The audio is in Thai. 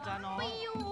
จ๊ะน้องไม่อยู่